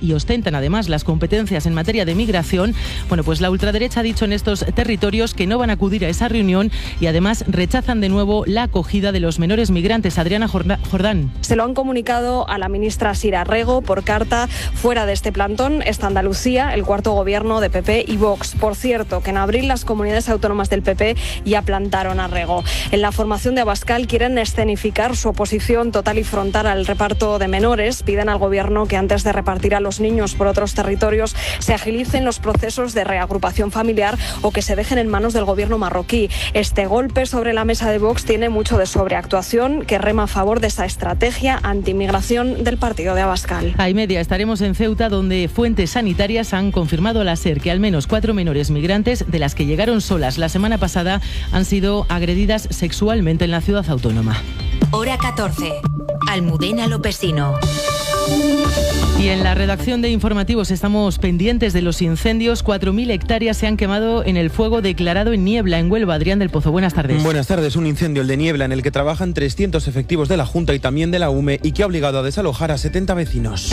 y ostentan además las competencias en materia de migración, bueno, pues la ultraderecha ha dicho en estos territorios que no van a acudir a esa reunión y además rechazan de nuevo la acogida de los menores migrantes. Adriana Jordán. Se lo han comunicado a la ministra Sira Rego por carta. Fuera de este plantón está Andalucía, el cuarto gobierno de PP y Vox. Por cierto, que en abril las comunidades autónomas del PP ya plantaron a Rego. En la formación de Abascal quieren escenificar su oposición total y frontal al reparto de menores. Piden al gobierno que antes de repartir a los niños por otros territorios se agilicen los procesos de reagrupación familiar o que se dejen en manos del gobierno marroquí. Este golpe sobre la mesa de Vox tiene mucho de sobreactuación que rema a favor de esa estrategia antimigración del partido de Abascal. A y media estaremos en Ceuta, donde fuentes sanitarias han confirmado a la SER que al menos 4 menores migrantes, de las que llegaron solas la semana pasada, han sido agredidas sexualmente en la ciudad autónoma. Hora 14. Almudena Lopesino. Y en la redacción de informativos estamos pendientes de los incendios. 4.000 hectáreas se han quemado en el fuego declarado en Niebla, en Huelva. Adrián del Pozo, buenas tardes. Buenas tardes. Un incendio, el de Niebla, en el que trabajan 300 efectivos de la Junta y también de la UME y que ha obligado a desalojar a 70 vecinos.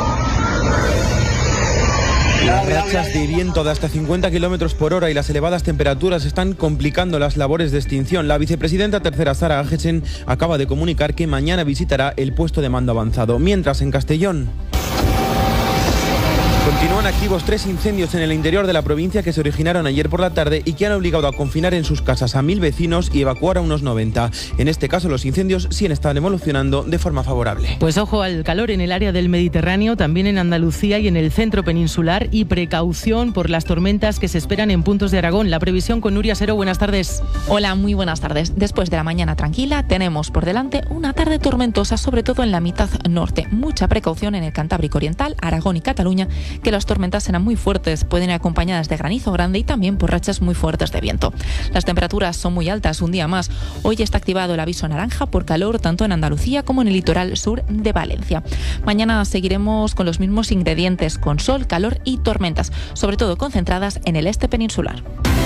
Las rachas de viento de hasta 50 kilómetros por hora y las elevadas temperaturas están complicando las labores de extinción. La vicepresidenta tercera, Sara Agechen, acaba de comunicar que mañana visitará el puesto de mando avanzado. Mientras, en Castellón continúan activos 3 incendios en el interior de la provincia que se originaron ayer por la tarde y que han obligado a confinar en sus casas a 1.000 vecinos y evacuar a unos 90. En este caso, los incendios sí están evolucionando de forma favorable. Pues ojo al calor en el área del Mediterráneo, también en Andalucía y en el centro peninsular, y precaución por las tormentas que se esperan en puntos de Aragón. La previsión con Nuria Sero. Buenas tardes. Hola, muy buenas tardes. Después de la mañana tranquila, tenemos por delante una tarde tormentosa, sobre todo en la mitad norte. Mucha precaución en el Cantábrico Oriental, Aragón y Cataluña, que las tormentas serán muy fuertes, pueden ir acompañadas de granizo grande y también por rachas muy fuertes de viento. Las temperaturas son muy altas un día más. Hoy está activado el aviso naranja por calor tanto en Andalucía como en el litoral sur de Valencia. Mañana seguiremos con los mismos ingredientes, con sol, calor y tormentas, sobre todo concentradas en el este peninsular.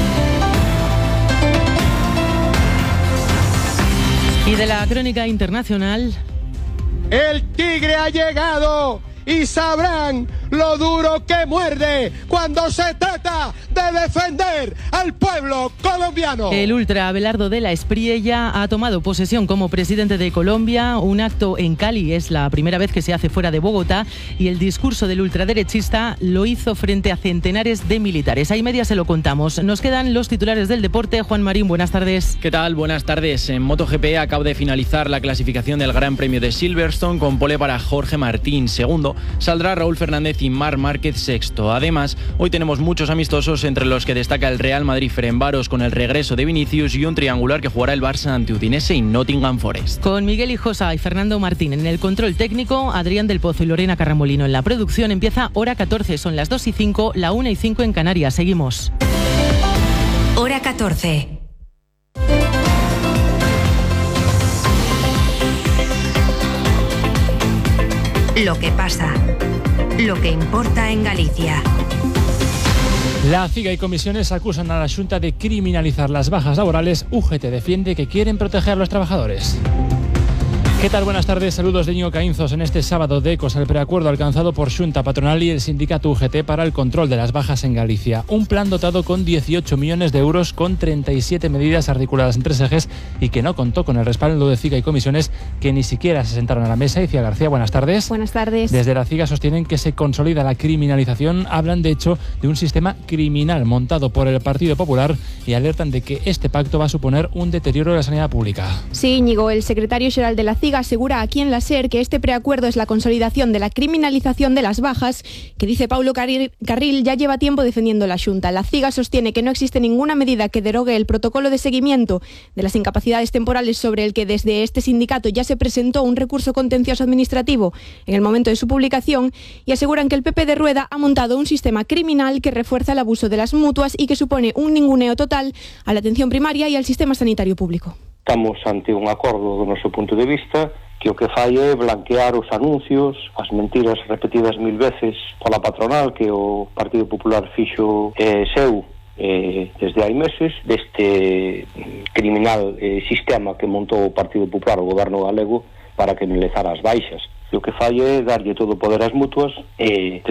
Y de la crónica internacional. El tigre ha llegado y sabrán lo duro que muerde cuando se trata de defender al pueblo colombiano. El ultra Abelardo de la Espriella ha tomado posesión como presidente de Colombia. Un acto en Cali es la primera vez que se hace fuera de Bogotá y el discurso del ultraderechista lo hizo frente a centenares de militares. A y media se lo contamos. Nos quedan los titulares del deporte. Juan Marín, buenas tardes. ¿Qué tal? Buenas tardes. En MotoGP acaba de finalizar la clasificación del Gran Premio de Silverstone con pole para Jorge Martín. Segundo saldrá Raúl Fernández y Marc Márquez sexto. Además, hoy tenemos muchos amistosos, entre los que destaca el Real Madrid-Ferencváros con el regreso de Vinicius y un triangular que jugará el Barça ante Udinese y Nottingham Forest. Con Miguel Hijosa y Fernando Martín en el control técnico, Adrián del Pozo y Lorena Carramolino en la producción. Empieza Hora 14, son las 2:05, la 1:05 en Canarias. Seguimos. Hora 14. Lo que pasa, lo que importa en Galicia. La CIGA y comisiones acusan a la Xunta de criminalizar las bajas laborales. UGT defiende que quieren proteger a los trabajadores. ¿Qué tal? Buenas tardes, saludos de Íñigo Caínzos en este sábado de Ecos, el preacuerdo alcanzado por Xunta Patronal y el sindicato UGT para el control de las bajas en Galicia. Un plan dotado con 18 millones de euros con 37 medidas articuladas en 3 ejes y que no contó con el respaldo de CIGA y comisiones, que ni siquiera se sentaron a la mesa. Icía García, buenas tardes. Buenas tardes. Desde la CIGA sostienen que se consolida la criminalización, hablan de hecho de un sistema criminal montado por el Partido Popular y alertan de que este pacto va a suponer un deterioro de la sanidad pública. Sí, Íñigo, el secretario xeral de la CIGA asegura aquí en la SER que este preacuerdo es la consolidación de la criminalización de las bajas, que dice Paulo Carril ya lleva tiempo defendiendo la Xunta. La CIGA sostiene que no existe ninguna medida que derogue el protocolo de seguimiento de las incapacidades temporales, sobre el que desde este sindicato ya se presentó un recurso contencioso administrativo en el momento de su publicación, y aseguran que el PP de Rueda ha montado un sistema criminal que refuerza el abuso de las mutuas y que supone un ninguneo total a la atención primaria y al sistema sanitario público. Estamos ante un acordo do noso punto de vista que o que fai é blanquear os anuncios, as mentiras repetidas 1000 veces pola patronal que o Partido Popular fixo seu desde hai meses, deste criminal sistema que montou o Partido Popular, o goberno galego, para criminalizar as baixas. E o que fai é darlle todo o poder ás mutuas e